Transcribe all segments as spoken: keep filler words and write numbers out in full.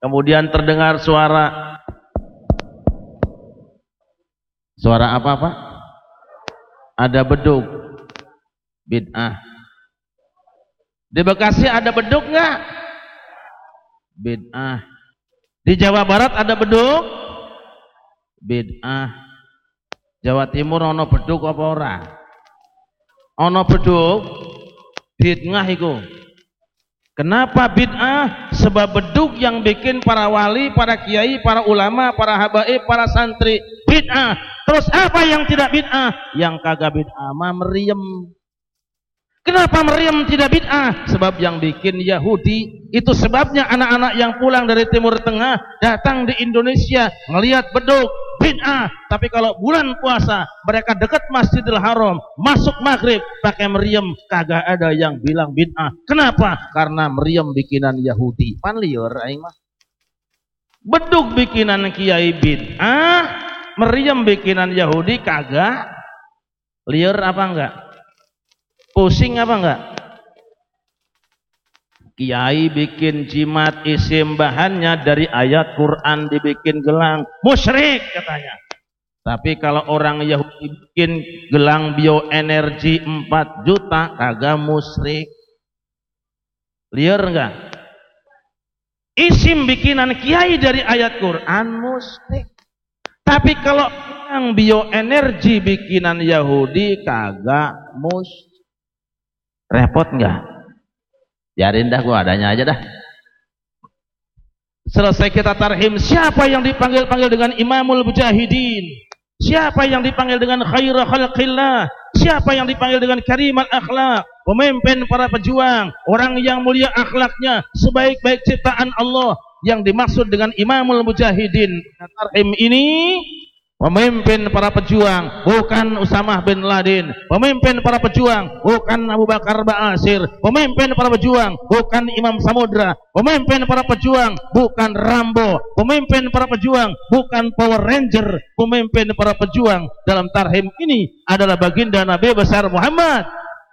Kemudian terdengar suara suara apa Pak? Ada beduk. Bid'ah. Di Bekasi ada beduk nggak? Bid'ah. Di Jawa Barat ada beduk? Bid'ah. Jawa Timur ono beduk apa ora? Ono beduk? Bid'ah iku. Kenapa bid'ah? Sebab beduk yang bikin para wali, para kiai, para ulama, para habaib, para santri bid'ah. Terus apa yang tidak bid'ah? Yang kagak bid'ah mah meriem. Kenapa meriem tidak bid'ah? Sebab yang bikin Yahudi. Itu sebabnya anak-anak yang pulang dari Timur Tengah datang di Indonesia ngelihat beduk bid'ah. Tapi kalau bulan puasa mereka dekat Masjidil Haram, masuk maghrib pakai meriam, kagak ada yang bilang bid'ah. Kenapa? Karena meriam bikinan Yahudi. Pan liur aing mah. Beduk bikinan kiai bid'ah, meriam bikinan Yahudi kagak. Liur apa enggak? Pusing apa enggak? Kiai bikin jimat isim bahannya dari ayat Quran dibikin gelang, musyrik katanya. Tapi kalau orang Yahudi bikin gelang bioenergi empat juta kagak musyrik. Liar enggak? Isim bikinan kiai dari ayat Quran musyrik. Tapi kalau gelang bioenergi bikinan Yahudi kagak musyrik. Repot enggak? Biarin dah, gua adanya aja dah. Selesai kita tarhim, siapa yang dipanggil-panggil dengan Imamul Mujahidin? Siapa yang dipanggil dengan Khairul Khalqillah? Siapa yang dipanggil dengan Karimal Akhlak? Pemimpin para pejuang, orang yang mulia akhlaknya, sebaik-baik ciptaan Allah. Yang dimaksud dengan Imamul Mujahidin tarhim ini, pemimpin para pejuang bukan Usamah bin Laden, pemimpin para pejuang bukan Abu Bakar Ba'asir, pemimpin para pejuang bukan Imam Samudra, pemimpin para pejuang bukan Rambo, pemimpin para pejuang bukan Power Ranger, pemimpin para pejuang dalam tarhim ini adalah baginda Nabi besar Muhammad.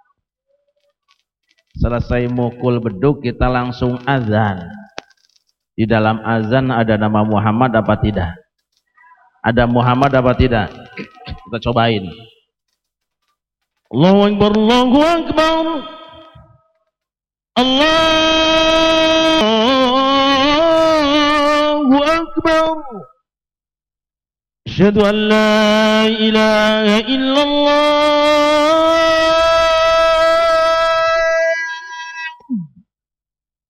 Selesai mukul beduk kita langsung azan. Di dalam azan ada nama Muhammad apa tidak? Ada Muhammad apa tidak? Kita cobain. Allahu Akbar, Allahu Akbar. Allahu Akbar. Asyhadu an la ilaha illallah